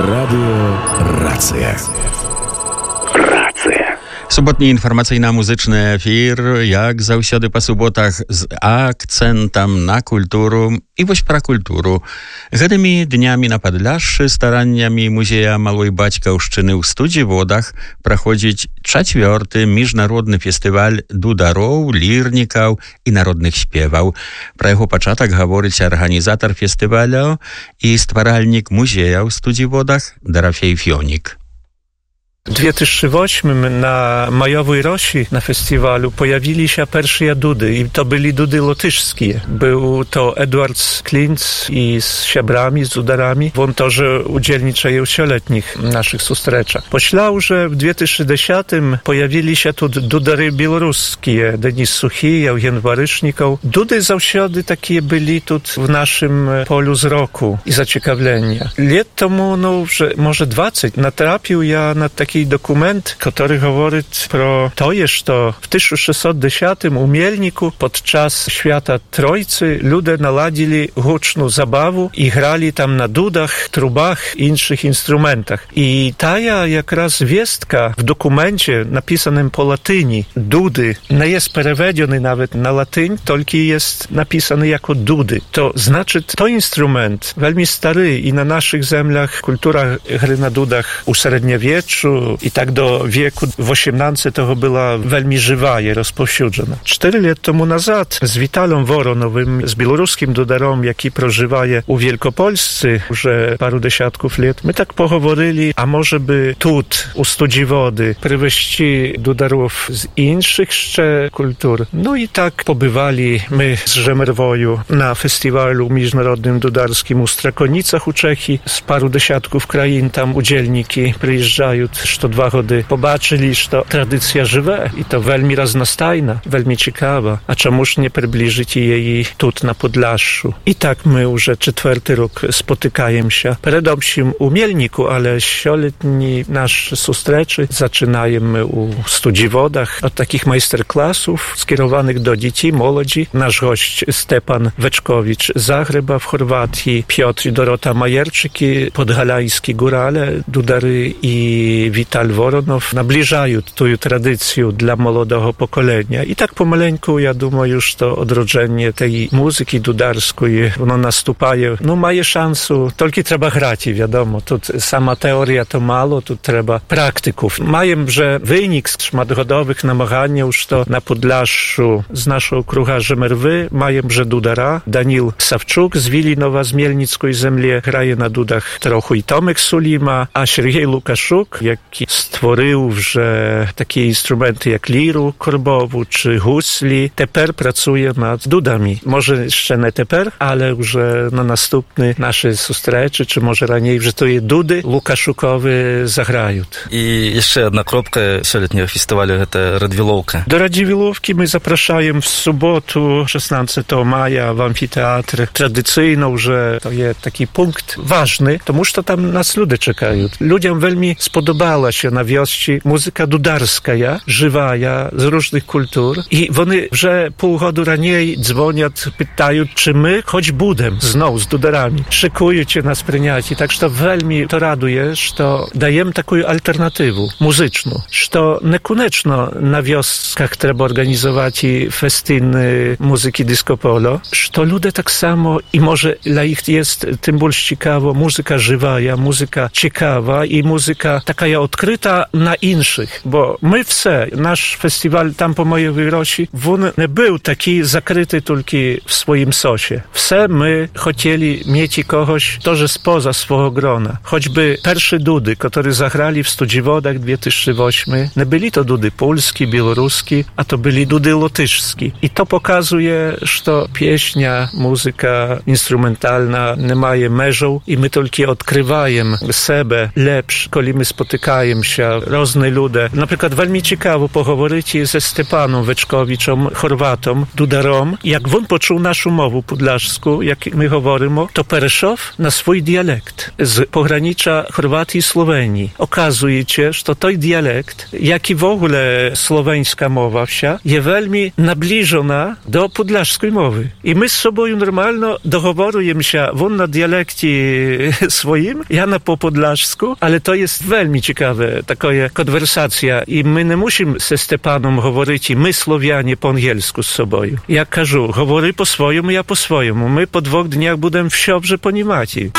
Radio Racje. Суботні інфармаційна-музичний ефір, як заўсёды па суботах, з акцентам на культуру і вось пра культуру. Гэтымі днямі на Падляшшы стараннямі музея Малой Бацькаўшчыны ў Студзіводах праходзіць 4-ты міжнародны фестываль дудароў, лірнікаў і народных спеваў. Пра яго пачатак гаворыць арганізатар фестываля і стваральнік музея ў Студзіводах Дарафей Фионик. W 2008 na majowej Rosi na festiwalu pojawili się pierwsze dudy i to byli dudy lotyszskie. Był to Edward Klintz i z siabrami, z dudarami. On też udzielniczają letnich naszych sustreczach. Poślał, że w 2010 pojawili się tu dudary białoruskie. Denis Suchy, Eugen Warysznikow. Dudy zawsiady takie byli tu w naszym polu wzroku i zaciekawienia. Lat temu, że może 20, natrafił ja na taki dokument, który mówi pro to, że w 1610 u Mielniku podczas Świata Trójcy ludzie naladili huczną zabawę i grali tam na dudach, trubach i innych instrumentach. I ta jakraz wiestka w dokumencie napisanym po latyni, dudy, nie jest przewiedzony nawet na latyń, tylko jest napisany jako dudy. To znaczy, to instrument veľmi stary i na naszych zemlach kultura gry na dudach u średniowieczu i tak do wieku w XVIII to była veľmi żywa i rozpowsюdzona. 4 lata temu nazad z Witalem Woronowym, z białoruskim dudarą, jaki prożywaje u Wielkopolsce już paru dziesiątków lat, my tak poговорили, a może by tut u Studziwody przywieźć dudarów z innych jeszcze kultur. No i tak pobywali my z Rzemerwoju na festiwalu międzynarodnym dudarskim u Strakonicach u Czechii. Z paru dziesiątków krain tam udzielniki przyjeżdżają, co 2 gody. Pobaczyli, że to tradycja żywe i to veľmi raznostajna, veľmi ciekawa. A czemuż nie przybliżyć jej tu na Podlaszu. I tak my już 4. rok spotykamy się. Przedewszym u Mielniku, ale sioletni nasz sustreczy zaczynamy u Studziwodach od takich majsterklasów skierowanych do dzieci, młodzi. Nasz gość Stepan Weczkowicz z Zagreba w Chorwatii, Piotr i Dorota Majerczyki, podhalańskie górale, dudary i Wital Woronow nabliżają tę tradycję dla młodego pokolenia. I tak pomaleńku, ja думаю, już to odrodzenie tej muzyki dudarskiej, ono nastupaje. No, ma szansę, tylko trzeba grać, wiadomo. Tu sama teoria to mało, tu trzeba praktyków. Mają, że wynik z szmatgodowych namagania już to na Podlaszu z naszego okruga Rzemerwy, mają, że dudara. Danil Sawczuk z Wilinowa z Mielnickiej Zemli graje na dudach trochę i Tomek Sulima, a Sergiej Łukaszuk, jaki stworzył, że takie instrumenty jak liru korbową czy husli, teper pracuje nad dudami. Może jeszcze nie teper, ale już na następny nasze sustreczy, czy może raniej, że to je dudy Łukaszukowy zagrają. I jeszcze jedna kropka letniego festiwalu, to Radwilowka. Do Radwilowki my zapraszamy w sobotę 16 maja w amfiteatr tradycyjną, że to jest taki punkt ważny, to muszę tam nas ludzie czekają. Ludziom veľmi spodobała się na wiości muzyka dudarska, żywa, z różnych kultur. I one, że pół godu raniej dzwonią, pytają, czy my choć budem, znowu z dudarami, szykują cię na sprzyniaci. Tak, że to veľmi to raduje, że to dajemy taką alternatywę muzyczną, że to niekoniecznie na wioskach trzeba organizować festyny muzyki disco polo, że to ludzie tak samo i może dla ich jest tym bardziej ciekawo muzyka żywa, muzyka ciekawa i muzyka taka odkryta na innych, bo my nasz festiwal tam po mojej Rosi, on nie był taki zakryty tylko w swoim sosie. My chcieli mieć kogoś, to że spoza swojego grona. Choćby pierwsze dudy, które zagrali w Studziwodach 2008, nie byli to dudy polskie, białoruskie, a to byli dudy lotyszskie. I to pokazuje, że to pieśnia, muzyka instrumentalna nie ma meżą i my tylko odkrywajemy siebie lepszy, kiedy my spotykamy spotykają się różne ludy. Na przykład veľmi ciekawo poговорити ze Stepanom Večkovičom, Chorwatom, dudarom. Jak on poczuł naszą mowę podlaszską, jak my mówimy, to перейшов na swój dialekt z pogranicza Chorwatii i Słowenii. Okazuje się, że той dialekt, jak i w ogóle słoweńska mowa wsia, jest veľmi nabliżona do podlaszskiej mowy. I my z sobą normalno doговорujemy się on na dialekcie swoim, ja na po podlaszsku, ale to jest veľmi ciekawe, taka konwersacja. I my nie musimy ze Stepanom mówić, my Słowianie po angielsku z sobą. Ja кажу, говори po swojemu, ja po swojemu. My po 2 dniach budem все вже понімати.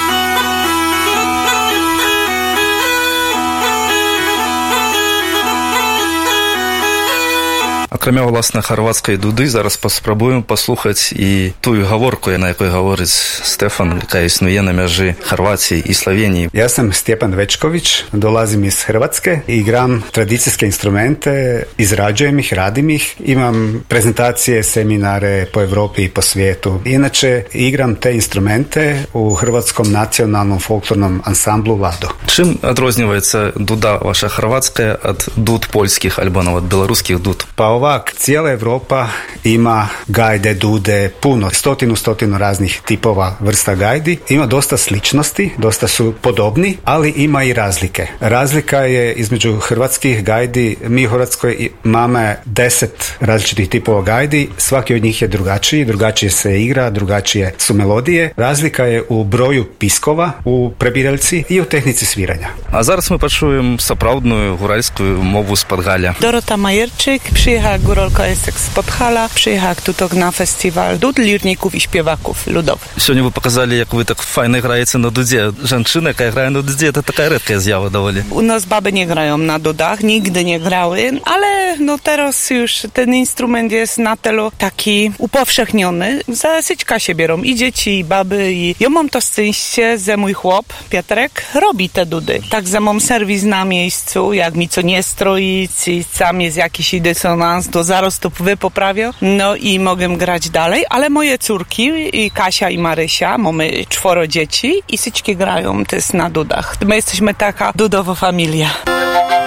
Акрамя власне хорватської дуди, зараз спробуємо послухати і ту гаворку, на якій говорить Стефан, яка існує на межі Хорватії і Sloveniji. Ja sam Stjepan Večković, dolazim iz Hrvatske, igram tradicijske instrumente, izrađujem ih, radim ih, imam prezentacije, seminare po Europi i po svijetu. Inače, igram te instrumente u Hrvatskom nacionalnom folklornom ansamblu Lado. Чим відрізняється дуда ваша хорватська від дуд польських або від білоруських дуд? Pa ovak, cijela Europa ima gajde, dude, puno, stotinu raznih tipova vrsta gajdi. Ima dosta sličnosti, dosta su podobni, ali ima i razlike. Razlika je između hrvatskih gajdi, mi u Hrvatskoj imamo 10 različitih tipova gajdi, svaki od njih je drugačiji, drugačije se igra, drugačije su melodije. Razlika je u broju piskova, u prebireljci i u tehnici sviranja. A зараз ми почуємо справжню гуральську мову з Подгаля. Dorota Majerczyk, przyjechała górolka Essex z Podhala, przyjechała tutaj na festiwal dud, lirników i śpiewaków ludowych. Сьогодні ви показали, як ви так файно граєте на дуді. Женщина, яка грає на дуді, це така рідка з'ява доволі. U nas baby nie grają na dudach, nigdy nie grały, ale no teraz już ten instrument jest na tyle taki upowszechniony. Za syćka się biorą i dzieci, i baby. I ja mam to szczęście, że mój chłop, Piotrek, robi te dudy. Także mam serwis na miejscu, jak mi co nie stroić i sam jest jakiś dysonans, to zaraz to wypoprawię. No i mogę grać dalej, ale moje córki, i Kasia i Marysia, mamy 4 dzieci i syćki grają też na dudach. My jesteśmy taka dudowa familia.